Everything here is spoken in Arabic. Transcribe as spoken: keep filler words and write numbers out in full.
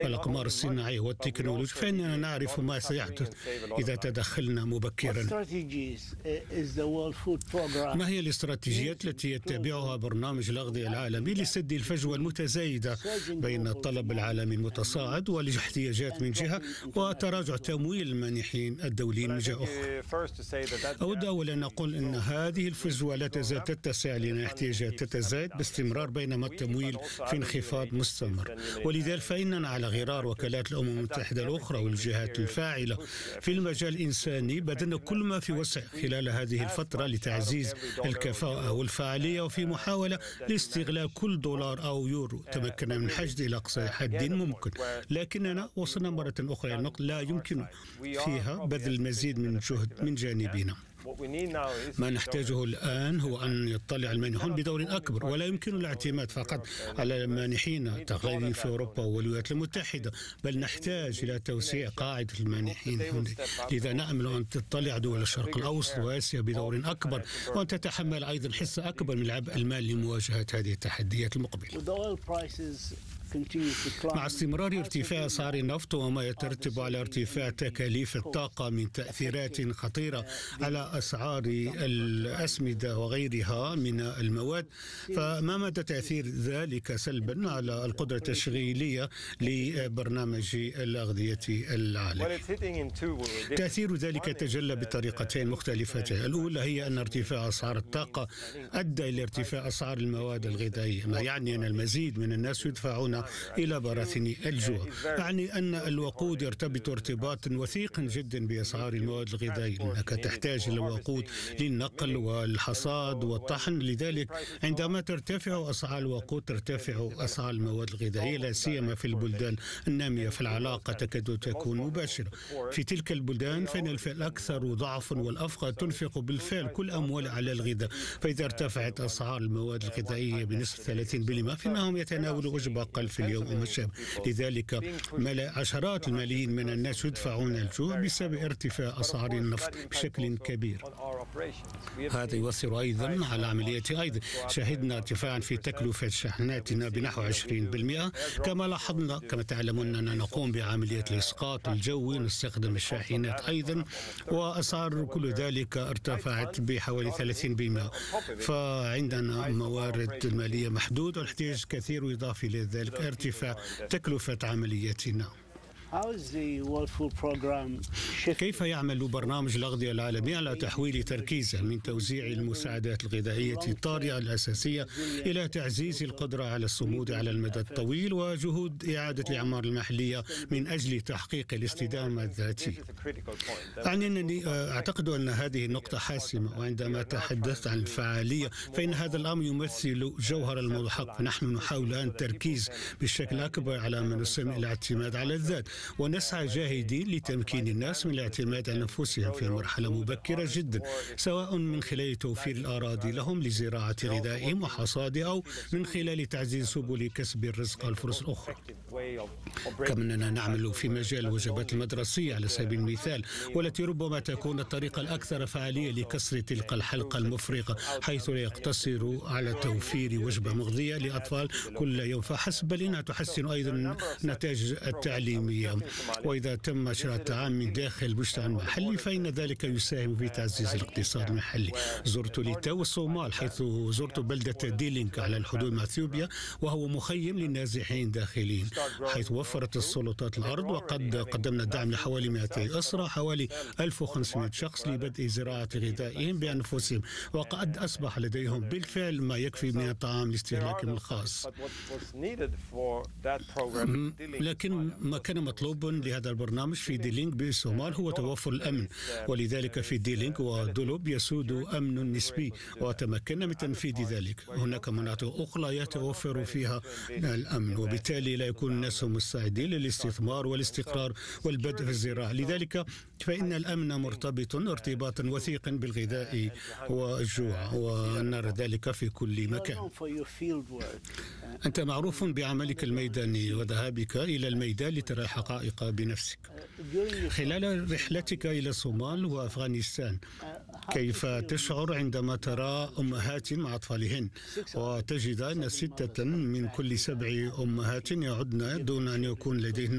الأقمار الصناعية والتكنولوجيا، فإننا نعرف ما سيحدث إذا تدخلنا مبكرا. ما هي الاستراتيجيات التي يتبعها برنامج الأغذية العالمي لسد الفجوة المتزايدة بين الطلب العالمي المتصاعد والاحتياجات من جهة وتراجع تمويل المانحين الدوليين من جهة أخرى؟ أود أولا أن أقول أن هذه الفجوة لا تزال تتسع لأن الاحتياجات تتزايد باستمرار بينما التمويل في انخفاض مستمر، ولذلك فإننا على غرار وكالات الأمم المتحدة الأخرى والجهات الفاعلة في المجال الإنساني بذلنا كل ما في وسع خلال هذه الفترة لتعزيز الكفاءة والفاعلية، وفي محاولة لاستغلال كل دولار أو يورو تمكنا من حشد إلى أقصى حد ممكن، لكننا وصلنا مرة أخرى إلى نقطة لا يمكن فيها بذل المزيد من جهد من جانبنا. ما نحتاجه الآن هو أن يطلع المانحون بدور أكبر، ولا يمكن الاعتماد فقط على المانحين تقليديين في أوروبا والولايات المتحدة، بل نحتاج إلى توسيع قاعدة المانحين هنا. لذا نأمل أن تطلع دول الشرق الأوسط وآسيا بدور أكبر، وأن تتحمل أيضا حصة أكبر من العبء المالي لمواجهة هذه التحديات المقبلة. مع استمرار ارتفاع أسعار النفط وما يترتب على ارتفاع تكاليف الطاقة من تأثيرات خطيرة على أسعار الأسمدة وغيرها من المواد، فما مدى تأثير ذلك سلبا على القدرة التشغيلية لبرنامج الأغذية العالمي؟ تأثير ذلك تجلى بطريقتين مختلفتين. الأولى هي أن ارتفاع أسعار الطاقة أدى إلى ارتفاع أسعار المواد الغذائية، ما يعني أن المزيد من الناس يدفعون إلى براثن الجوع. يعني أن الوقود يرتبط ارتباطا وثيقا جدا بأسعار المواد الغذائية، لأنك تحتاج إلى الوقود للنقل والحصاد والطحن، لذلك عندما ترتفع أسعار الوقود ترتفع أسعار المواد الغذائية، لا سيما في البلدان النامية، فالعلاقة تكاد تكون مباشرة. في تلك البلدان فإن الفئة الأكثر ضعفا والأفقر تنفق بالفعل كل أموال على الغذاء، فإذا ارتفعت أسعار المواد الغذائية بنسبة ثلاثين بالمئة فإنهم يتناولوا وجبة أقل في اليوم وما شابه. لذلك عشرات الملايين من الناس يدفعون الجوع بسبب ارتفاع أسعار النفط بشكل كبير. هذا يؤثر أيضا على عملية أيضا شهدنا ارتفاعا في تكلفة شحناتنا بنحو عشرين بالمئة. كما لاحظنا كما تعلمون أننا نقوم بعملية الإسقاط الجوي، نستخدم الشاحنات أيضا، وأسعار كل ذلك ارتفعت بحوالي ثلاثين بالمئة. فعندنا موارد مالية محدودة والاحتياج كثير، وإضافي لذلك ارتفاع تكلفة عملياتنا. كيف يعمل برنامج الأغذية العالمي على تحويل تركيزه من توزيع المساعدات الغذائية الطارئة الأساسية إلى تعزيز القدرة على الصمود على المدى الطويل وجهود إعادة الإعمار المحلية من أجل تحقيق الاستدامة الذاتية؟ يعني أنني أعتقد أن هذه النقطة حاسمة، وعندما تحدثت عن الفعالية فإن هذا الأمر يمثل جوهر الموضوع. فنحن نحاول أن التركيز بشكل أكبر على ما نسمى الاعتماد على الذات، ونسعى جاهدين لتمكين الناس من الاعتماد على أنفسهم في مرحلة مبكرة جدا، سواء من خلال توفير الأراضي لهم لزراعة غذائهم وحصادها، أو من خلال تعزيز سبل كسب الرزق والفرص الأخرى. كما أننا نعمل في مجال الوجبات المدرسية على سبيل المثال، والتي ربما تكون الطريقة الأكثر فعالية لكسر تلك الحلقة المفرغة، حيث لا يقتصر على توفير وجبة مغذية لأطفال كل يوم فحسب، بل إنها تحسن أيضا النتائج التعليمية. وإذا تم شراء الطعام من داخل المجتمع المحلي فإن ذلك يساهم في تعزيز الاقتصاد المحلي. زرت ليتو والصومال، حيث زرت بلدة ديلينغ على الحدود مع اثيوبيا، وهو مخيم للنازحين داخلين، حيث وفرت السلطات الأرض، وقد قدمنا دعم لحوالي مئتي أسرة، حوالي ألف وخمسمئة شخص لبدء زراعة غذائهم بأنفسهم، وقد أصبح لديهم بالفعل ما يكفي من الطعام لاستهلاكهم الخاص. لكن ما كان مطلوب لهذا البرنامج في ديلينغ بالصومال هو توفر الأمن، ولذلك في ديلينغ ودولوب يسود أمن نسبي، وتمكنا من تنفيذ ذلك. هناك مناطق أخرى يتوفر فيها الأمن، وبالتالي لا يكون الناس مستعدين للاستثمار والاستقرار والبدء في الزراعة. لذلك فإن الأمن مرتبط ارتباطا وثيقا بالغذاء والجوع، ونرى ذلك في كل مكان. أنت معروف بعملك الميداني وذهابك إلى الميدان لترى الحقائق بنفسك. خلال رحلتك إلى الصومال وأفغانستان، كيف تشعر عندما ترى أمهات مع أطفالهن وتجد أن ستة من كل سبع أمهات يعدن دون أن يكون لديهن